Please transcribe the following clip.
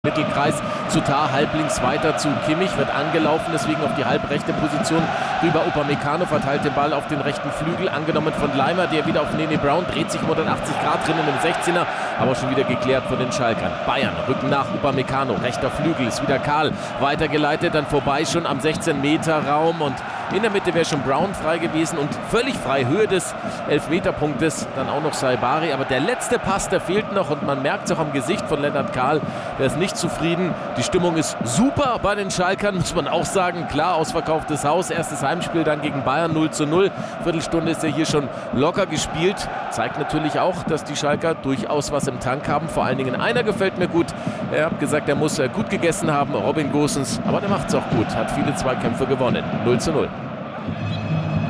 Mittelkreis zu Tah, halblinks weiter zu Kimmich, wird angelaufen, deswegen auf die halbrechte Position rüber. Upamecano verteilt den Ball auf den rechten Flügel, angenommen von Leimer, der wieder auf Nene Brown, dreht sich 180 Grad drinnen im 16er, aber schon wieder geklärt von den Schalkern. Bayern rücken nach, Upamecano, rechter Flügel, ist wieder Karl, weitergeleitet, dann vorbei schon am 16-Meter-Raum und in der Mitte wäre schon Brown frei gewesen und völlig frei, Höhe des Elfmeterpunktes, dann auch noch Saibari, aber der letzte Pass, der fehlt noch und man merkt es auch am Gesicht von Lennart Kahl, der ist nicht zufrieden. Die Stimmung ist super bei den Schalkern, muss man auch sagen. Klar, ausverkauftes Haus, erstes Heimspiel dann gegen Bayern 0:0. Viertelstunde ist er hier schon locker gespielt. Zeigt natürlich auch, dass die Schalker durchaus was im Tank haben. Vor allen Dingen einer gefällt mir gut. Er hat gesagt, er muss gut gegessen haben, Robin Gosens. Aber der macht es auch gut, hat viele Zweikämpfe gewonnen. 0:0.